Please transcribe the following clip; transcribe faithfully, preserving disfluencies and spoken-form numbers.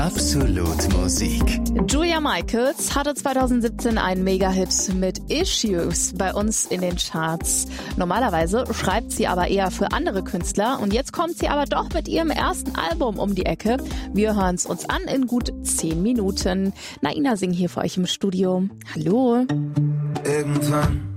Absolut Musik. Julia Michaels hatte zwanzig siebzehn einen Mega-Hit mit Issues bei uns in den Charts. Normalerweise schreibt sie aber eher für andere Künstler und jetzt kommt sie aber doch mit ihrem ersten Album um die Ecke. Wir hören es uns an in gut zehn Minuten. Naina Singh hier für euch im Studio. Hallo. Irgendwann